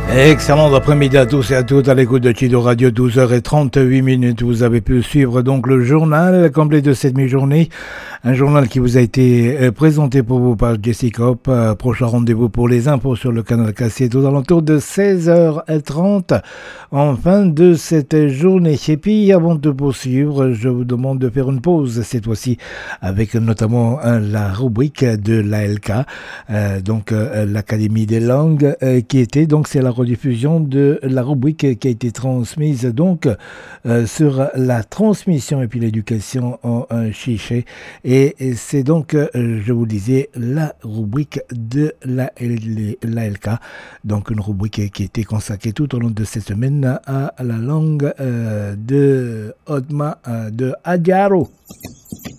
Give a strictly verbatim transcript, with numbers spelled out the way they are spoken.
Excellent après-midi à tous et à toutes à l'écoute de Chido Radio, douze heures trente-huit minutes. Vous avez pu suivre donc le journal complet de cette mi-journée. Un journal qui vous a été présenté pour vous par Jessica Hop. Prochain rendez-vous pour les infos sur le canal Cassette aux alentours de seize heures trente en fin de cette journée. Et puis avant de poursuivre, je vous demande de faire une pause cette fois-ci avec notamment la rubrique de l'A L K, euh, donc euh, l'Académie des langues, euh, qui était donc c'est la rediffusion de la rubrique qui a été transmise donc euh, sur la transmission et puis l'éducation en un chiché. Et c'est donc, euh, je vous disais, la rubrique de la l'A L K, donc une rubrique qui a été consacrée tout au long de cette semaine à la langue euh, de Otma, euh, de Adiaro.